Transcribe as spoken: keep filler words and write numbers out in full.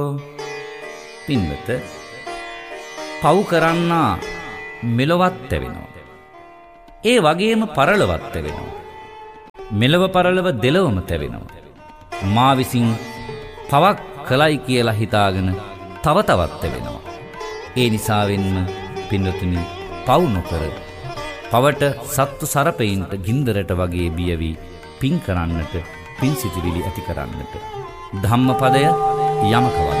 පින්වත පව් කරන්නා මෙලොවත් තැවෙනවා. ඒ වගේම පරලොවත් තැවෙනවා. මෙලව පරලොව දෙලොවම තැවෙනවා. මා විසින් පවක් කළයි කියලා හිතාගෙන තව තවත් තැවෙනවා. ඒ නිසාවෙන්ම පින්වතුනි පව් නොකර පවට සත්තු සරපයින්ට ගින්දරට වගේ බිය වී පින් කරන්නට, පින් සිතිවිලි ඇති කරන්නට ධම්මපදය යමක වදයි.